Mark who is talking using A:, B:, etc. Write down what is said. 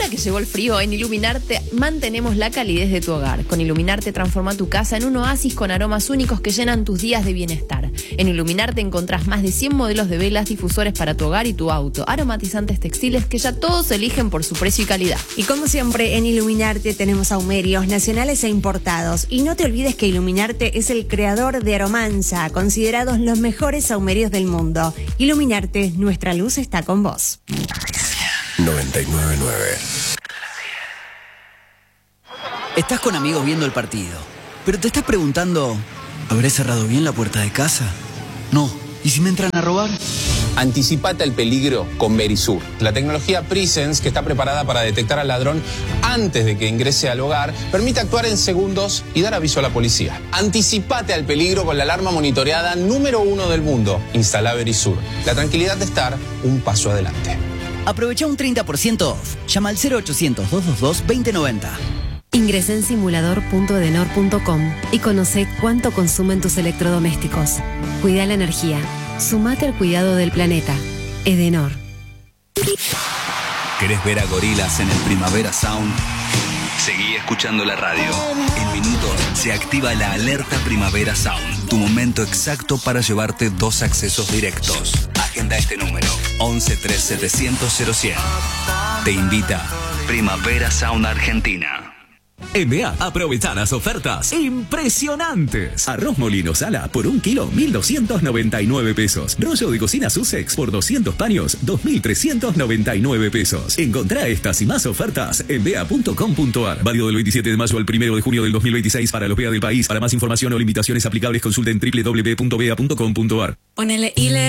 A: ahora que llegó el frío, en Iluminarte mantenemos la calidez de tu hogar. Con Iluminarte transforma tu casa en un oasis con aromas únicos que llenan tus días de bienestar. En Iluminarte encontrás más de 100 modelos de velas, difusores para tu hogar y tu auto, aromatizantes textiles que ya todos eligen por su precio y calidad.
B: Y como siempre, en Iluminarte tenemos sahumerios nacionales e importados. Y no te olvides que Iluminarte es el creador de Aromanza, considerados los mejores sahumerios del mundo. Iluminarte, nuestra luz está con vos.
C: 99.9.
D: Estás con amigos viendo el partido, pero te estás preguntando, ¿habré cerrado bien la puerta de casa? No. ¿Y si me entran a robar?
E: Anticipate al peligro con Verisur, la tecnología Presence que está preparada para detectar al ladrón antes de que ingrese al hogar, permite actuar en segundos y dar aviso a la policía. Anticipate al peligro con la alarma monitoreada número 1 del mundo. Instala Verisur, la tranquilidad de estar un paso adelante.
D: Aprovecha un 30% off. Llama al 0800-222-2090.
F: Ingresa en simulador.edenor.com y conoce cuánto consumen tus electrodomésticos. Cuida la energía. Sumate al cuidado del planeta. Edenor.
G: ¿Querés ver a gorilas en el Primavera Sound? Seguí escuchando la radio. En minutos se activa la alerta Primavera Sound. Tu momento exacto para llevarte 2 accesos directos. Agenda este número: 1137000100. Te invita Primavera Sound Argentina.
H: EMEA, aprovechá las ofertas impresionantes. Arroz molino sala por 1 kilo, 1.299 pesos. Rollo de cocina Sussex por 200 paños, 2.399 pesos. Encontrá estas y más ofertas en bea.com.ar. Válido del 27 de mayo al 1 de junio del 2026 para los BEA del país. Para más información o limitaciones aplicables, consulten www.bea.com.ar.
I: Ponele